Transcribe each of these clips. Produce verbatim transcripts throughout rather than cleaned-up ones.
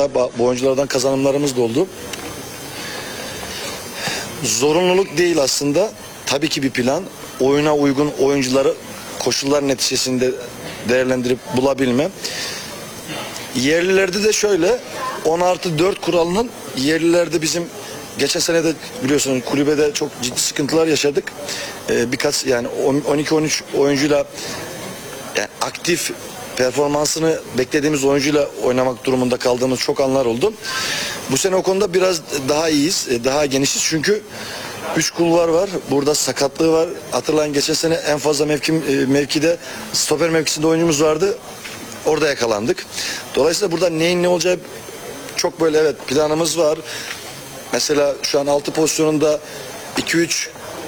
Hatta bu oyunculardan kazanımlarımız da oldu. Zorunluluk değil aslında. Tabii ki bir plan. Oyuna uygun oyuncuları koşullar neticesinde değerlendirip bulabilme. Yerlilerde de şöyle on artı dört kuralının yerlilerde bizim geçen sene de biliyorsunuz kulübede çok ciddi sıkıntılar yaşadık. Ee, birkaç yani on iki on üç oyuncuyla yani aktif performansını beklediğimiz oyuncuyla oynamak durumunda kaldığımız çok anlar oldu. Bu sene o konuda biraz daha iyiyiz, daha genişiz çünkü üç kulvar var. Burada sakatlığı var. Hatırlayın geçen sene en fazla mevki, mevkide stoper mevkisinde oyuncumuz vardı. Orada yakalandık. Dolayısıyla burada neyin ne olacağı çok böyle evet planımız var. Mesela şu an altı pozisyonunda iki üç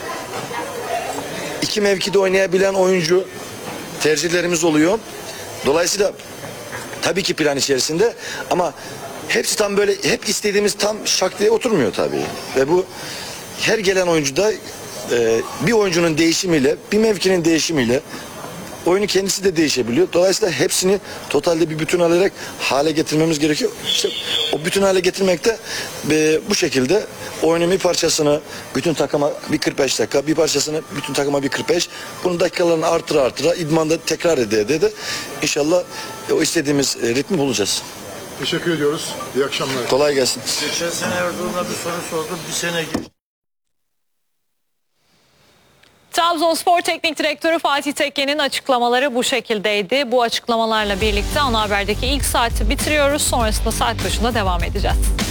iki mevkide oynayabilen oyuncu tercihlerimiz oluyor. Dolayısıyla tabii ki plan içerisinde ama hepsi tam böyle hep istediğimiz tam şak diye oturmuyor tabii. Ve bu her gelen oyuncuda e, bir oyuncunun değişimiyle bir mevkinin değişimiyle oyunu kendisi de değişebiliyor. Dolayısıyla hepsini totalde bir bütün alarak hale getirmemiz gerekiyor. İşte o bütün hale getirmekte e, bu şekilde oyunun bir parçasını bütün takıma bir kırk beş dakika, bir parçasını bütün takıma bir kırk beş. Bunun dakikalarını artıra artıra idmanda tekrar ede ede de inşallah e, o istediğimiz e, ritmi bulacağız. Teşekkür ediyoruz. İyi akşamlar. Kolay gelsin. Geçen sene Erdoğan'a bir soru sordum. Bir sene geçti. Trabzonspor Teknik Direktörü Fatih Tekke'nin açıklamaları bu şekildeydi. Bu açıklamalarla birlikte ana haberdeki ilk saati bitiriyoruz. Sonrasında saat başında devam edeceğiz.